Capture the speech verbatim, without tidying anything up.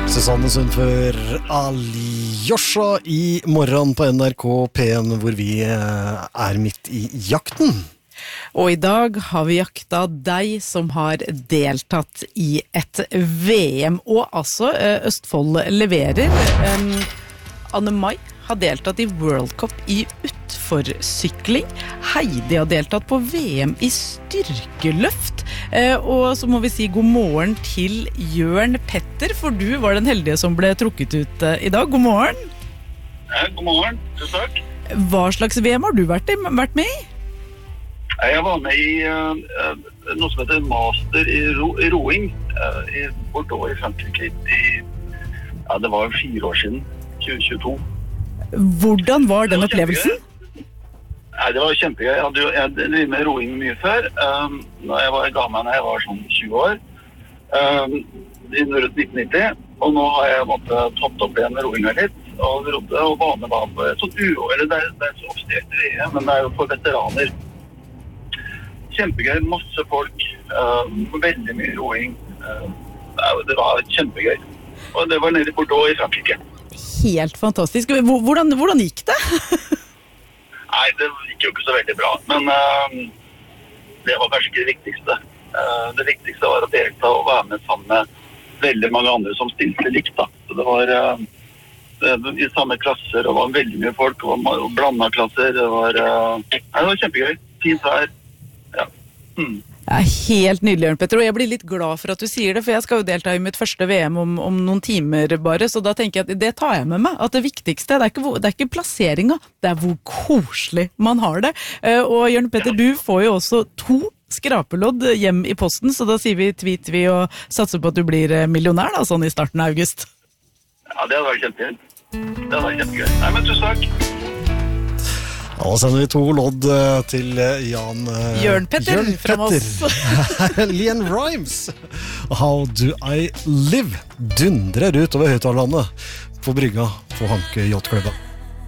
Susanne Sundfør Alyosha i morgen på N R K P en, hvor vi er midt i jakten. Og i dag har vi jakta deg som har deltatt i et V M, og altså Østfold leverer. Um, Anne Mai har deltatt i World Cup i utforsykling. Heidi har deltatt på V M i styrkeløft. Eh, og så må vi si god morgen til Jørn Petter, for du var den heldige som ble trukket ut eh, i dag. God morgen. Ja, god morgen. Tusen takk. Hva slags V M har du vært, i, vært med i? Jeg var med i uh, noe som heter Master i, ro, i roing uh, i Bordeaux i Frankrike i, ja, det var fire år siden, tjue tjueto. Hvordan var den var opplevelsen? Nei, det var kjempegøy. Jeg hadde jo jeg drev med roing mye før. Um, når jeg var gammel, når jeg var sånn tjue år, um, i rundt nitten nitti, og nå har jeg måttet tatt opp igjen roinga litt, og rodde og bane var på et sånt uro, eller det er, det er så offisielt V M, men det er jo for veteraner. Kjempegøy, masse folk, um, veldig mye roing. Um, det var kjempegøy. Og det var nede i Bordeaux i Frankrike. Helt fantastisk. Hvordan, hvordan gikk det? Nei, det gikk jo ikke så veldig bra, men uh, det var kanskje ikke det viktigste. Uh, det viktigste var å delta og være med sammen med veldig mange andre som stilte likt. Da. Så det var uh, det, i samme klasser, og det var veldig mye folk, og blandet klasser. Det var, uh, nei, det var kjempegøy. Fint vær. Ja. Hmm. Det er helt nydelig, Jørn Petter, og jeg blir litt glad for at du sier det, for jeg skal jo delta i mitt første V M om, om noen timer bare, så da tenker jeg at det tar jeg med meg, at det viktigste, det er ikke, det er ikke plasseringen, det er hvor koselig man har det. Og Jørn Petter, du får jo også to skrapelodd hjem i posten, så da sier vi tweet vi og satser på at du blir millionær da, sånn i starten av august. Ja, det hadde vært kjempegøy. Det hadde vært kjempegøy. Nei, men tusen takk. Da sender vi to lodd til Jan Jørn Petter, Jørn fra Moss. Leanne Rimes. How do I live? Dundrer ut over høyttalerlandet på brygga på Hanke Yachtklubben.